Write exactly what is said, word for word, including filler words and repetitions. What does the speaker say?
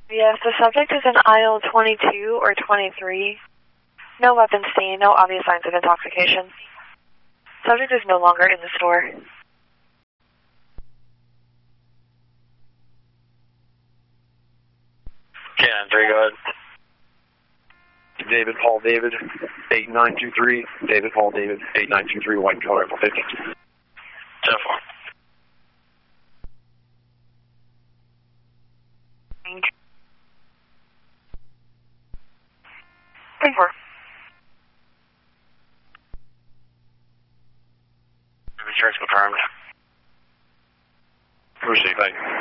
Yes, the subject is in aisle twenty-two or twenty-three. No weapons seen, no obvious signs of intoxication. Subject is no longer in the store. Cannon three, go ahead. David Paul David, eight nine two three. David Paul David, eight nine two three, white color rifle fifty. ten four. ten four. Insurance confirmed. Appreciate it, thank you.